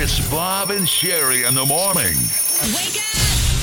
It's Bob and Sherry in the morning. Wake up!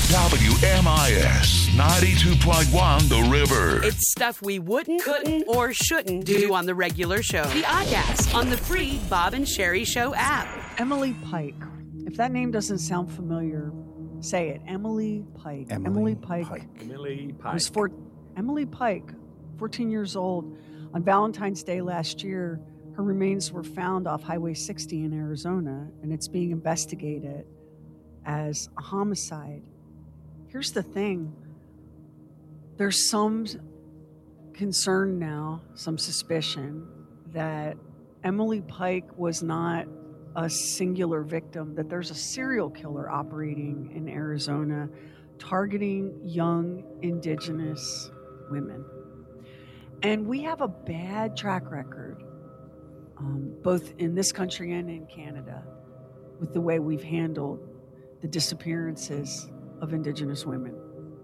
WMIS 92.1 The River. It's stuff we wouldn't, couldn't, or shouldn't do on the regular show. The Oddcast on the free Bob and Sherry Show app. Emily Pike. If that name doesn't sound familiar, say it. Emily Pike. Emily Pike. Emily Pike, 14 years old. On Valentine's Day last year, her remains were found off Highway 60 in Arizona, and it's being investigated as a homicide. Here's the thing. There's some concern now, some suspicion that Emily Pike was not a singular victim, that there's a serial killer operating in Arizona targeting young indigenous women. And we have a bad track record, both in this country and in Canada, with the way we've handled the disappearances of indigenous women.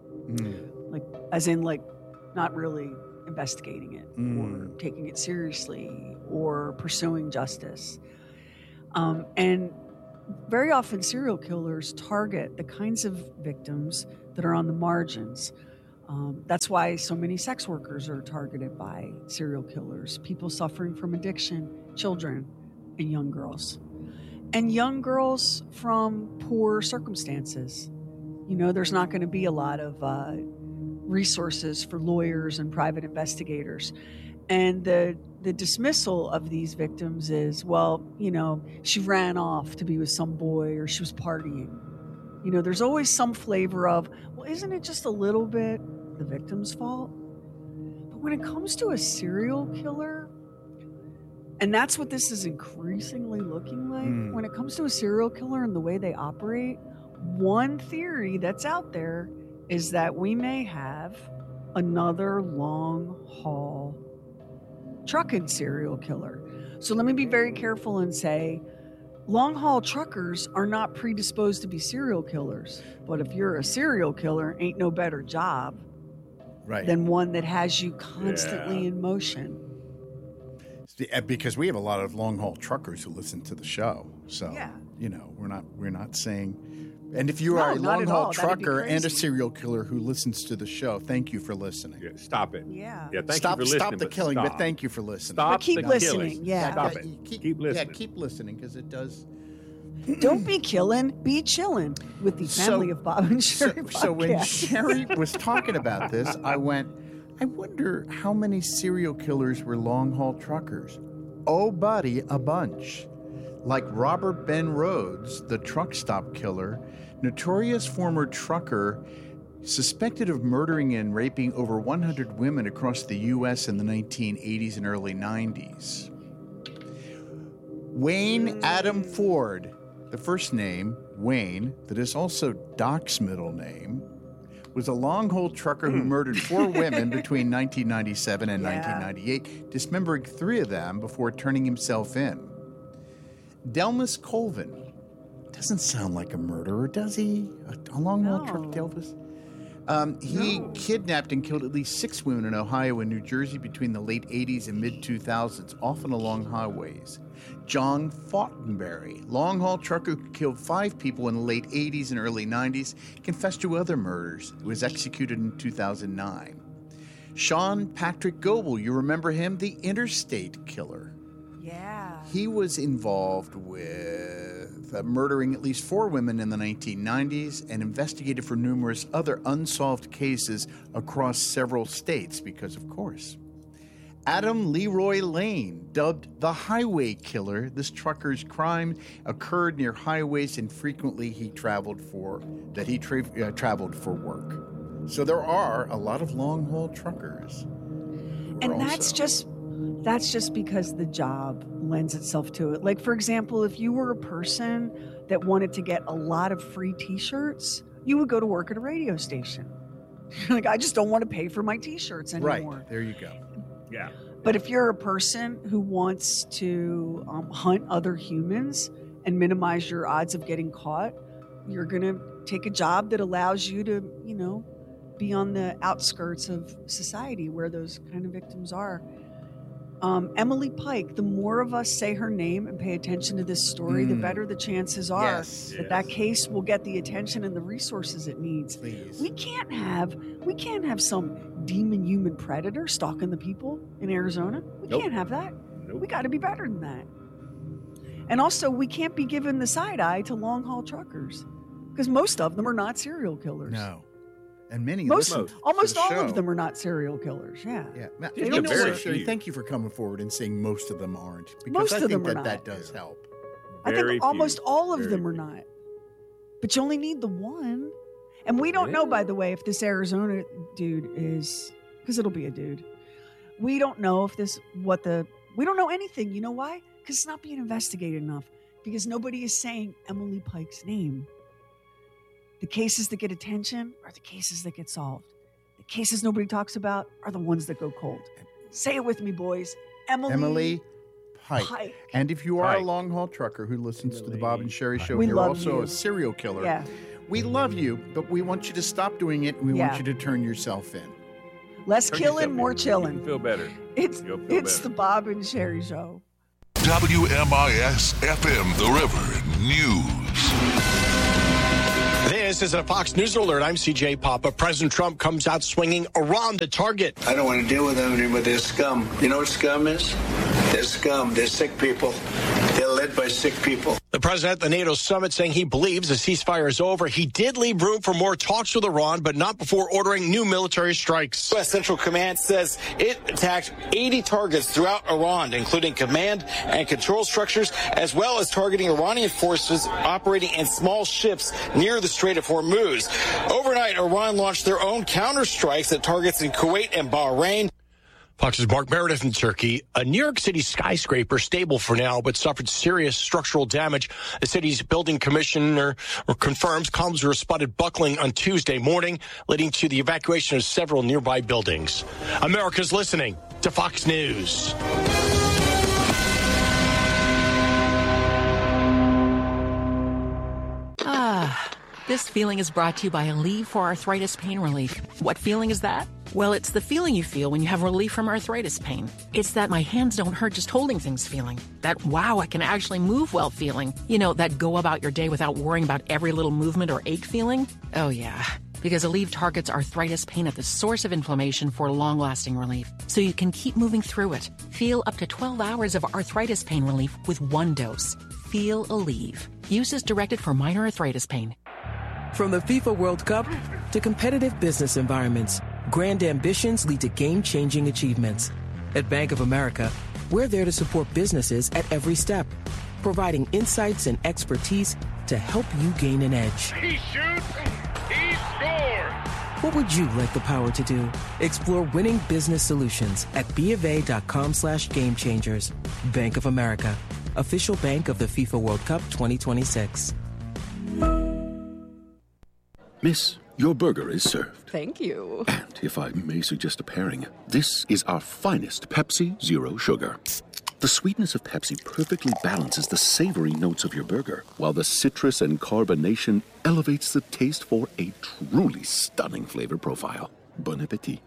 Not really investigating it or taking it seriously or pursuing justice. And very often serial killers target the kinds of victims that are on the margins. That's why so many sex workers are targeted by serial killers, people suffering from addiction, children, and young girls. And young girls from poor circumstances. You know, there's not going to be a lot of resources for lawyers and private investigators. And the dismissal of these victims is, well, you know, she ran off to be with some boy or she was partying. You know, there's always some flavor of, well, isn't it just a little bit the victim's fault? But when it comes to a serial killer, and that's what this is increasingly looking like, when it comes to a serial killer and the way they operate, one theory that's out there is that we may have another long-haul trucking serial killer. So let me be very careful and say, long-haul truckers are not predisposed to be serial killers. But if you're a serial killer, ain't no better job than one that has you constantly in motion. Because we have a lot of long-haul truckers who listen to the show. So, you know, we're not saying... And if you are a long-haul trucker and a serial killer who listens to the show, thank you for listening. Yeah, stop it. Yeah. Thank you for listening. Stop the killing, but thank you for listening. But keep listening. Yeah. Stop it. Keep listening. Yeah, keep listening because it does... Don't be killing, be chilling with the family of Bob and Sherry podcast. So when Sherry was talking about this, I went, I wonder how many serial killers were long-haul truckers. Oh, buddy, a bunch. Like Robert Ben Rhodes, the truck stop killer, notorious former trucker, suspected of murdering and raping over 100 women across the U.S. in the 1980s and early 90s. Wayne Adam Ford, the first name, Wayne, that is also Doc's middle name, was a long-haul trucker who murdered 4 women between 1997 and 1998, dismembering 3 of them before turning himself in. Delmas Colvin doesn't sound like a murderer, does he? A long-haul truck, Delmas? He kidnapped and killed at least 6 women in Ohio and New Jersey between the late 80s and mid-2000s, often along highways. John Fortenberry, long-haul trucker who killed 5 people in the late 80s and early 90s, confessed to other murders. He was executed in 2009. Sean Patrick Goebel, you remember him? The interstate killer. Yeah. He was involved with murdering at least 4 women in the 1990s and investigated for numerous other unsolved cases across several states because, of course. Adam Leroy Lane, dubbed the Highway Killer, this trucker's crime occurred near highways and frequently he traveled for work. So there are a lot of long-haul truckers. And that's just because the job lends itself to it. Like, for example, if you were a person that wanted to get a lot of free T-shirts, you would go to work at a radio station. Like, I just don't want to pay for my T-shirts anymore. Right, there you go. Yeah. But if you're a person who wants to hunt other humans and minimize your odds of getting caught, you're going to take a job that allows you to, you know, be on the outskirts of society where those kind of victims are. Emily Pike, the more of us say her name and pay attention to this story, the better the chances are Yes. that case will get the attention and the resources it needs. Please. We can't have some demon human predator stalking the people in Arizona. We Nope. can't have that. Nope. We got to be better than that. And also, we can't be giving the side eye to long haul truckers because most of them are not serial killers. No. And many Most, listen to almost the all show. of them are not serial killers. Yeah. Yeah. Now, They you don't know very what, Sherry, few. thank you for coming forward and saying most of them aren't. Because Most I of think them are that not. does help. I Very think almost few. all of Very them are few. not. But you only need the one. And we don't know, by the way, if this Arizona dude is, because it'll be a dude. We don't know if we don't know anything. You know why? Because it's not being investigated enough. Because nobody is saying Emily Pike's name. The cases that get attention are the cases that get solved. The cases nobody talks about are the ones that go cold. Say it with me, boys. Emily Pike. Pike. And if you are a Pike. long haul trucker who listens to the Emily Bob and Sherry Pike. show, We and you're love also you. a serial killer. Yeah. We love you, but we want you to stop doing it, and we want Yeah. you to turn yourself in. Less Turn killing, yourself more in. chilling. You'll feel better. It's You'll feel the better. Bob and Sherry Show. WMIS FM, The River News. This is a Fox News alert. I'm CJ Papa. President Trump comes out swinging Iran the target. I don't want to deal with them anymore. They're scum. You know what scum is? They're scum. They're sick people. They're led by sick people. The president at the NATO summit saying he believes the ceasefire is over. He did leave room for more talks with Iran, but not before ordering new military strikes. U.S. Central Command says it attacked 80 targets throughout Iran, including command and control structures, as well as targeting Iranian forces operating in small ships near the Strait of Hormuz. Overnight, Iran launched their own counterstrikes at targets in Kuwait and Bahrain. Fox's Mark Meredith in Turkey. A New York City skyscraper, stable for now, but suffered serious structural damage. The city's building commissioner confirms columns were spotted buckling on Tuesday morning, leading to the evacuation of several nearby buildings. America's listening to Fox News. This feeling is brought to you by Aleve for Arthritis Pain Relief. What feeling is that? Well, it's the feeling you feel when you have relief from arthritis pain. It's that my hands don't hurt just holding things feeling. That wow, I can actually move well feeling. You know, that go about your day without worrying about every little movement or ache feeling. Oh yeah, because Aleve targets arthritis pain at the source of inflammation for long-lasting relief, so you can keep moving through it. Feel up to 12 hours of arthritis pain relief with one dose. Feel Aleve. Use is directed for minor arthritis pain. From the FIFA World Cup to competitive business environments, grand ambitions lead to game-changing achievements. At Bank of America, we're there to support businesses at every step, providing insights and expertise to help you gain an edge. He shoots. He scores. What would you like the power to do? Explore winning business solutions at BofA.com/gamechangers. Bank of America, official bank of the FIFA World Cup 2026. Miss, your burger is served. Thank you. And if I may suggest a pairing, this is our finest Pepsi Zero Sugar. The sweetness of Pepsi perfectly balances the savory notes of your burger, while the citrus and carbonation elevates the taste for a truly stunning flavor profile. Bon appetit.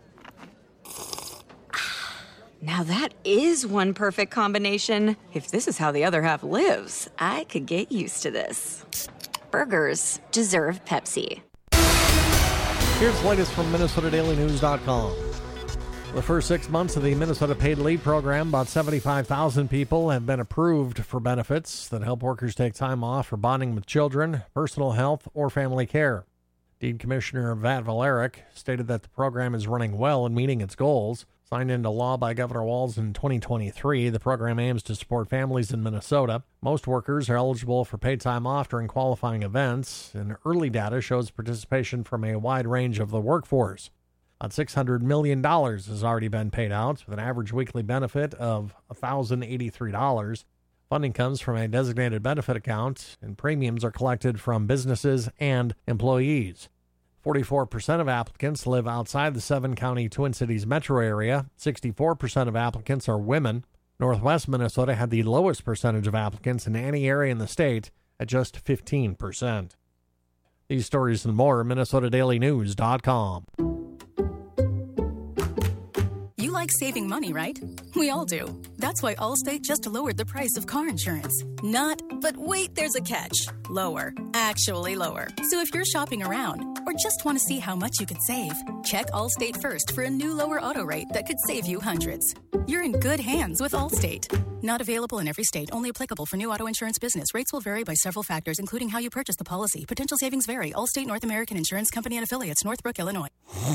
Now that is one perfect combination. If this is how the other half lives, I could get used to this. Burgers deserve Pepsi. Here's the latest from MinnesotaDailyNews.com. The first 6 months of the Minnesota Paid Leave Program, about 75,000 people have been approved for benefits that help workers take time off for bonding with children, personal health, or family care. Dean Commissioner Vat Valeric stated that the program is running well and meeting its goals. Signed into law by Governor Walz in 2023, the program aims to support families in Minnesota. Most workers are eligible for paid time off during qualifying events, and early data shows participation from a wide range of the workforce. About $600 million has already been paid out, with an average weekly benefit of $1,083. Funding comes from a designated benefit account, and premiums are collected from businesses and employees. 44% of applicants live outside the 7-county Twin Cities metro area. 64% of applicants are women. Northwest Minnesota had the lowest percentage of applicants in any area in the state at just 15%. These stories and more at MinnesotaDailyNews.com. You like saving money, right? We all do. That's why Allstate just lowered the price of car insurance. Not, but wait, there's a catch. Lower. Actually lower. So if you're shopping around or just want to see how much you could save, check Allstate first for a new lower auto rate that could save you hundreds. You're in good hands with Allstate. Not available in every state. Only applicable for new auto insurance business. Rates will vary by several factors, including how you purchase the policy. Potential savings vary. Allstate North American Insurance Company and Affiliates, Northbrook, Illinois.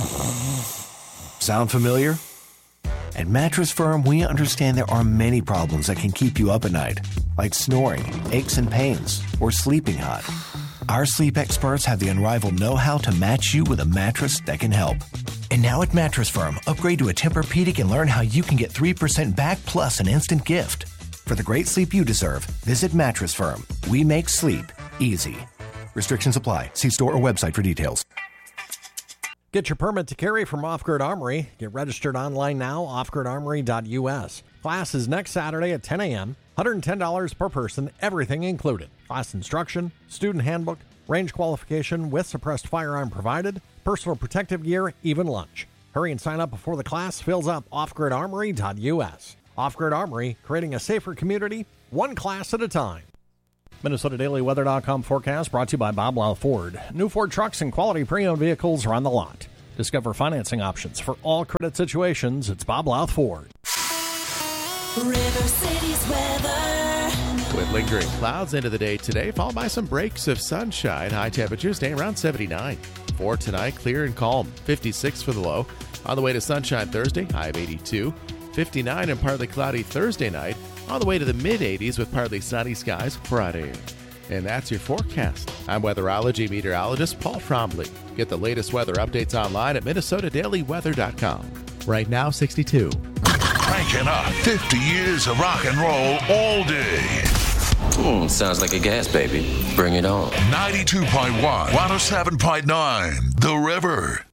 Sound familiar? At Mattress Firm, we understand there are many problems that can keep you up at night, like snoring, aches and pains, or sleeping hot. Our sleep experts have the unrivaled know-how to match you with a mattress that can help. And now at Mattress Firm, upgrade to a Tempur-Pedic and learn how you can get 3% back plus an instant gift. For the great sleep you deserve, visit Mattress Firm. We make sleep easy. Restrictions apply. See store or website for details. Get your permit to carry from Off Grid Armory. Get registered online now, offgridarmory.us. Class is next Saturday at 10 a.m., $110 per person, everything included. Class instruction, student handbook, range qualification with suppressed firearm provided, personal protective gear, even lunch. Hurry and sign up before the class fills up, offgridarmory.us. Off Grid Armory, creating a safer community, one class at a time. MinnesotaDailyWeather.com forecast brought to you by Bob Lau Ford. New Ford trucks and quality pre-owned vehicles are on the lot. Discover financing options for all credit situations. It's Bob Lau Ford. River City's weather. With lingering clouds into the day today, followed by some breaks of sunshine. High temperatures staying around 79. For tonight, clear and calm. 56 for the low. On the way to sunshine Thursday, high of 82. 59 and partly cloudy Thursday night. On the way to the mid-80s with partly sunny skies Friday. And that's your forecast. I'm weatherology meteorologist Paul Trombley. Get the latest weather updates online at MinnesotaDailyWeather.com. Right now, 62. Cranking up 50 years of rock and roll all day. Sounds like a gas baby. Bring it on. 92.1, 107.9, The River.